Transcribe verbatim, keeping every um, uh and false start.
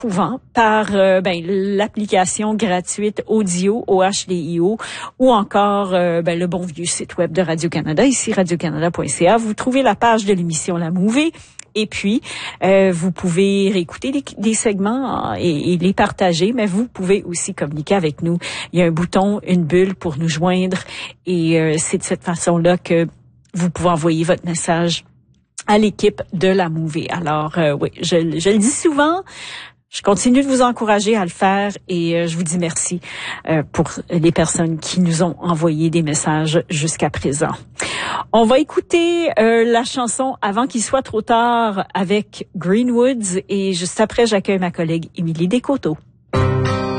souvent par euh, ben, l'application gratuite Audio, O H D I O, ou encore euh, ben, le bon vieux site web de Radio-Canada, ici radio canada point c a. Vous trouvez la page de l'émission La Movie. Et puis, euh, vous pouvez réécouter des, des segments et, et les partager, mais vous pouvez aussi communiquer avec nous. Il y a un bouton, une bulle pour nous joindre, et euh, c'est de cette façon-là que vous pouvez envoyer votre message à l'équipe de La Movie. Alors, euh, oui, je, je le dis souvent. Je continue de vous encourager à le faire, et euh, je vous dis merci euh, pour les personnes qui nous ont envoyé des messages jusqu'à présent. On va écouter euh, la chanson Avant qu'il soit trop tard avec Greenwoods, et juste après, j'accueille ma collègue Émilie Descoteaux.